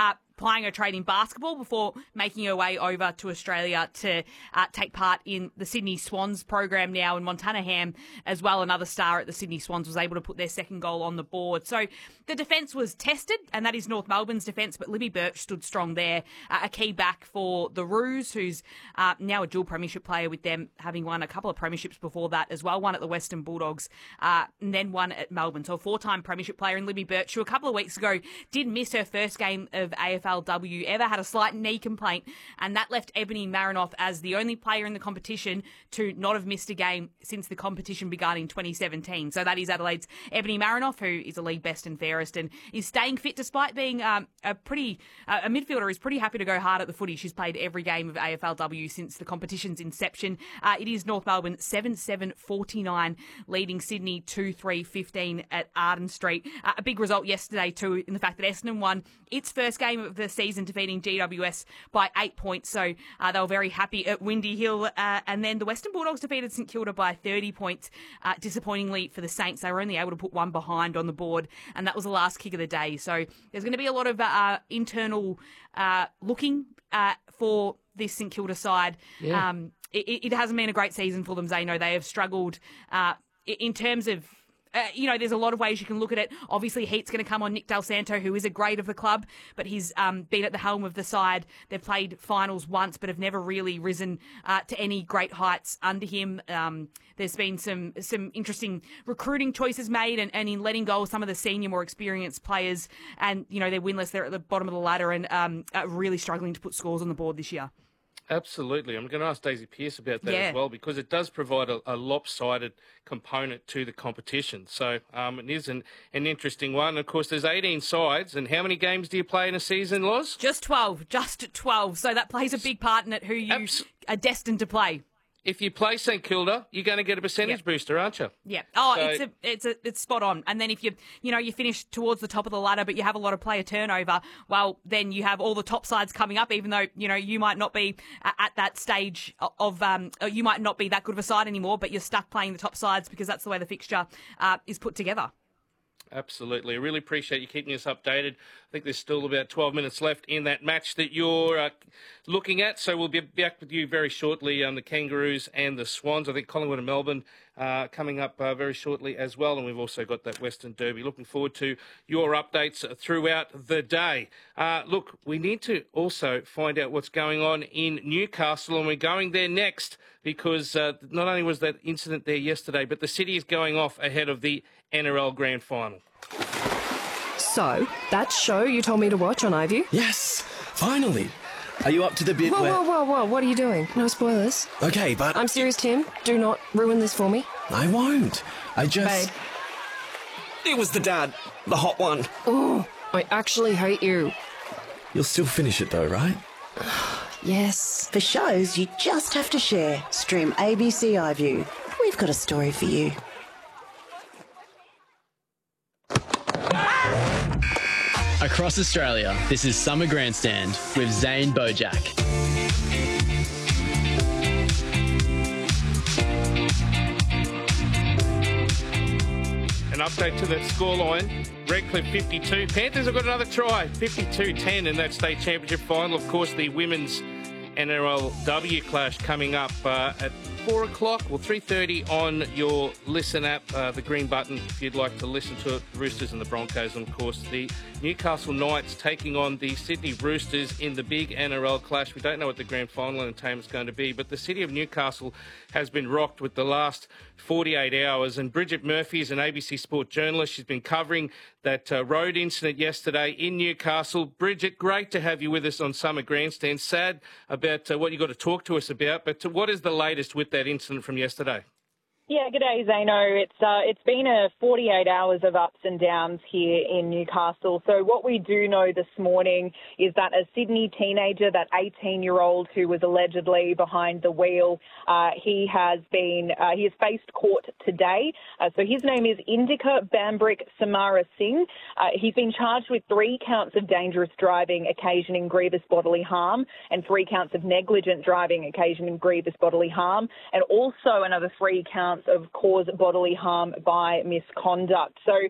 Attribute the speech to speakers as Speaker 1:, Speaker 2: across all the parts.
Speaker 1: playing her trade in basketball before making her way over to Australia to take part in the Sydney Swans program now. And Montana Ham as well, another star at the Sydney Swans, was able to put their second goal on the board. So the defence was tested, and that is North Melbourne's defence, but Libby Birch stood strong there. A key back for the Roos, who's now a dual premiership player with them, having won a couple of premierships before that as well, one at the Western Bulldogs and then one at Melbourne. So a four-time premiership player in Libby Birch, who a couple of weeks ago did miss her first game of AFLW ever, had a slight knee complaint, and that left Ebony Marinoff as the only player in the competition to not have missed a game since the competition began in 2017. So that is Adelaide's Ebony Marinoff, who is a league best and fairest and is staying fit despite being a midfielder who's pretty happy to go hard at the footy. She's played every game of AFLW since the competition's inception. It is North Melbourne 7-7-49, leading Sydney 2-3-15 at Arden Street. A big result yesterday too, in the fact that Essendon won its first game of the season, defeating GWS by 8 points. So they were very happy at Windy Hill. And then the Western Bulldogs defeated St Kilda by 30 points. Disappointingly for the Saints, they were only able to put one behind on the board, and that was the last kick of the day. So there's going to be a lot of internal looking for this St Kilda side. Yeah. It hasn't been a great season for them, Zeno. They have struggled in terms of there's a lot of ways you can look at it. Obviously, heat's going to come on Nick Del Santo, who is a great of the club, but he's been at the helm of the side. They've played finals once, but have never really risen to any great heights under him. There's been some interesting recruiting choices made, and in letting go of some of the senior, more experienced players. And, they're winless. They're at the bottom of the ladder and are really struggling to put scores on the board this year.
Speaker 2: Absolutely. I'm going to ask Daisy Pearce about that as well, because it does provide a lopsided component to the competition. So it is an interesting one. Of course, there's 18 sides, and how many games do you play in a season, Loz?
Speaker 1: Just 12. So that plays a big part in it, who you are destined to play.
Speaker 2: If you play St Kilda, you're going to get a percentage booster, aren't you?
Speaker 1: Yeah. Oh, so, it's spot on. And then if you finish towards the top of the ladder, but you have a lot of player turnover, well, then you have all the top sides coming up, even though, you might not be at that stage of, you might not be that good of a side anymore, but you're stuck playing the top sides because that's the way the fixture is put together.
Speaker 2: Absolutely. I really appreciate you keeping us updated. I think there's still about 12 minutes left in that match that you're looking at. So we'll be back with you very shortly, the Kangaroos and the Swans. I think Collingwood and Melbourne coming up very shortly as well. And we've also got that Western Derby. Looking forward to your updates throughout the day. Look, we need to also find out what's going on in Newcastle, and we're going there next because not only was that incident there yesterday, but the city is going off ahead of the NRL Grand Final.
Speaker 3: So, that show you told me to watch on iView?
Speaker 4: Yes, finally. Are you up to the bit where...
Speaker 3: Whoa, what are you doing? No spoilers.
Speaker 4: Okay, but...
Speaker 3: I'm serious, Tim. Do not ruin this for me.
Speaker 4: I won't. I just...
Speaker 3: Babe.
Speaker 4: It was the dad. The hot one.
Speaker 3: Oh, I actually hate you.
Speaker 4: You'll still finish it though, right?
Speaker 3: Yes.
Speaker 5: For shows you just have to share, stream ABC iView. We've got a story for you.
Speaker 6: Across Australia, this is Summer Grandstand with Zane Bojack.
Speaker 2: An update to that scoreline. Redcliffe 52. Panthers have got another try. 52-10 in that state championship final. Of course, the women's NRLW clash coming up at 4 o'clock, 3:30 on your Listen app, the green button if you'd like to listen to it. Roosters and the Broncos, and of course the Newcastle Knights taking on the Sydney Roosters in the big NRL clash. We don't know what the grand final entertainment is going to be, but the city of Newcastle has been rocked with the last 48 hours. And Bridget Murphy is an ABC Sport journalist. She's been covering that road incident yesterday in Newcastle. Bridget, great to have you with us on Summer Grandstand. Sad about what you got to talk to us about, but what is the latest with that incident from yesterday?
Speaker 7: Yeah, good day, Zeno. It's been a 48 hours of ups and downs here in Newcastle. So what we do know this morning is that a Sydney teenager, that 18-year-old who was allegedly behind the wheel, he has faced court today. So his name is Indika Bambrick Samara Singh. He's been charged with 3 counts of dangerous driving occasioning grievous bodily harm and 3 counts of negligent driving occasioning grievous bodily harm, and also another 3 counts of cause bodily harm by misconduct. So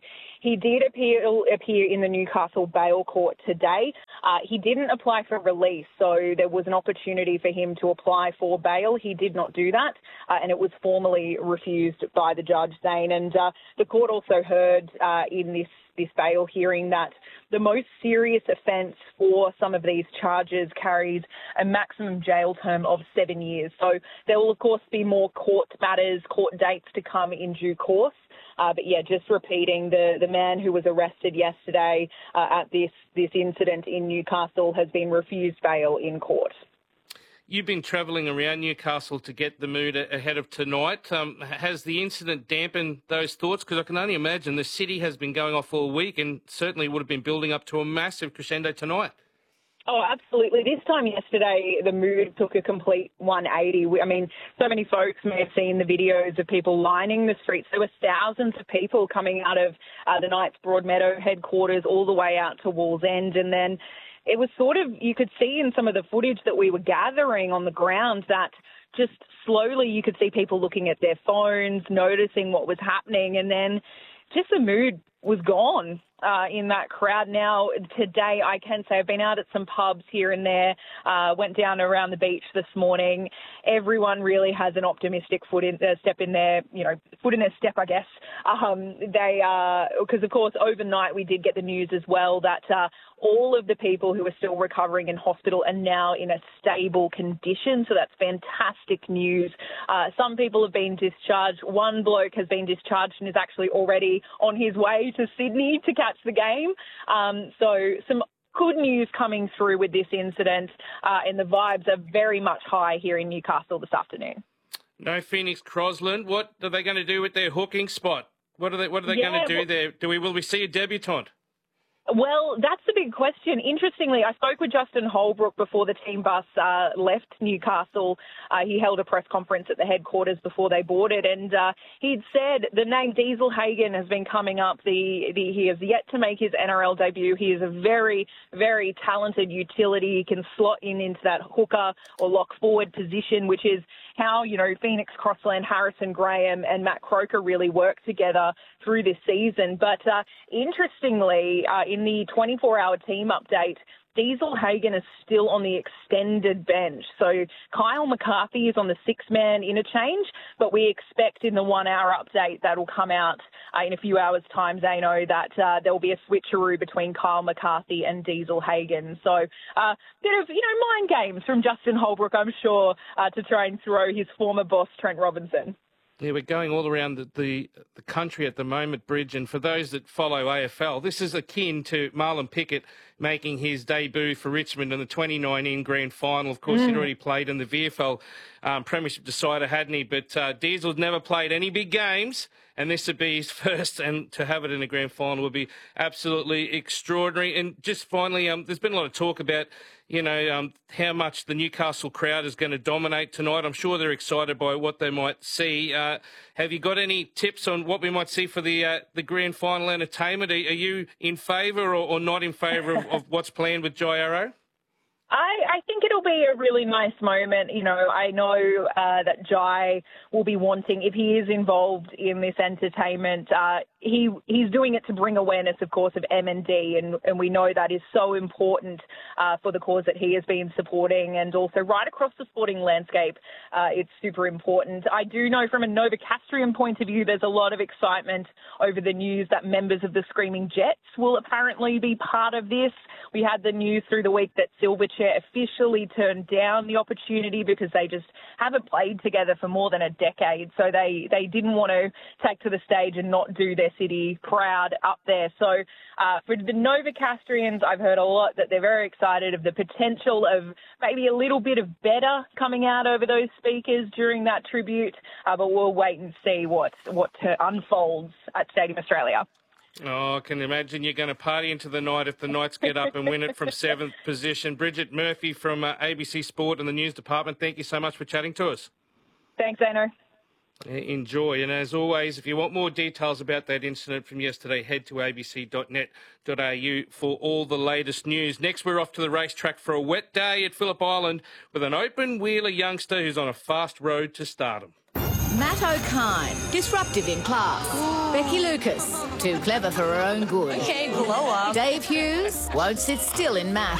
Speaker 7: he did appear in the Newcastle bail court today. He didn't apply for release, so there was an opportunity for him to apply for bail. He did not do that, and it was formally refused by the judge, Zane. And the court also heard in this bail hearing that the most serious offence for some of these charges carries a maximum jail term of 7 years. So there will, of course, be more court matters, court dates to come in due course. But yeah, just repeating, the man who was arrested yesterday at this incident in Newcastle has been refused bail in court.
Speaker 2: You've been travelling around Newcastle to get the mood ahead of tonight. Has the incident dampened those thoughts? Because I can only imagine the city has been going off all week and certainly would have been building up to a massive crescendo tonight.
Speaker 7: Oh, absolutely. This time yesterday, the mood took a complete 180. I mean, so many folks may have seen the videos of people lining the streets. There were thousands of people coming out of the Knights Broadmeadow headquarters all the way out to Wallsend. And then it was sort of, you could see in some of the footage that we were gathering on the ground that just slowly you could see people looking at their phones, noticing what was happening, and then just the mood was gone in that crowd. Now, today, I can say I've been out at some pubs here and there, went down around the beach this morning. Everyone really has an optimistic foot in their step, I guess. Because, of course, overnight we did get the news as well that all of the people who are still recovering in hospital are now in a stable condition. So that's fantastic news. Some people have been discharged. One bloke has been discharged and is actually already on his way to Sydney to catch the game. So some good news coming through with this incident, and the vibes are very much high here in Newcastle this afternoon.
Speaker 2: No Phoenix Crosland. What are they going to do with their hooking spot? What are they going to do there? Will we see a debutante?
Speaker 7: Well, that's the big question. Interestingly, I spoke with Justin Holbrook before the team bus left Newcastle. He held a press conference at the headquarters before they boarded, and he'd said the name Diesel Hagen has been coming up. He has yet to make his NRL debut. He is a very, very talented utility. He can slot into that hooker or lock forward position, which is how, Phoenix Crossland, Harrison Graham and Matt Croker really work together through this season. But interestingly, in the 24-hour team update, Diesel Hagen is still on the extended bench. So Kyle McCarthy is on the six-man interchange, but we expect in the 1 hour update that will come out in a few hours' time, Zano, that there will be a switcheroo between Kyle McCarthy and Diesel Hagen. So a bit of, mind games from Justin Holbrook, I'm sure, to try and throw his former boss, Trent Robinson.
Speaker 2: Yeah, we're going all around the country at the moment, Bridge, and for those that follow AFL, this is akin to Marlon Pickett making his debut for Richmond in the 2019 Grand Final. Of course, he'd already played in the VFL Premiership decider, hadn't he? But Diesel's never played any big games, and this would be his first, and to have it in a Grand Final would be absolutely extraordinary. And just finally, there's been a lot of talk about how much the Newcastle crowd is going to dominate tonight. I'm sure they're excited by what they might see. Have you got any tips on what we might see for the Grand Final entertainment? Are you in favour or not in favour of what's planned with Jai Arrow?
Speaker 7: I think it'll be a really nice moment. I know that Jai will be wanting, if he is involved in this entertainment, he's doing it to bring awareness, of course, of MND, and we know that is so important for the cause that he has been supporting, and also right across the sporting landscape, it's super important. I do know from a Novocastrian point of view, there's a lot of excitement over the news that members of the Screaming Jets will apparently be part of this. We had the news through the week that Silverchair officially turned down the opportunity because they just haven't played together for more than a decade. So they didn't want to take to the stage and not do their city proud up there. So for the Novocastrians, I've heard a lot that they're very excited of the potential of maybe a little bit of better coming out over those speakers during that tribute. But we'll wait and see what unfolds at Stadium Australia.
Speaker 2: Oh, I can imagine you're going to party into the night if the Knights get up and win it from 7th position. Bridget Murphy from ABC Sport and the News Department, thank you so much for chatting to us.
Speaker 7: Thanks, Zano.
Speaker 2: Enjoy. And as always, if you want more details about that incident from yesterday, head to abc.net.au for all the latest news. Next, we're off to the racetrack for a wet day at Phillip Island with an open-wheeler youngster who's on a fast road to stardom.
Speaker 8: Matt O'Kine, disruptive in class. Becky Lucas, too clever for her own good.
Speaker 9: Okay, blow up.
Speaker 8: Dave Hughes, won't sit still in math.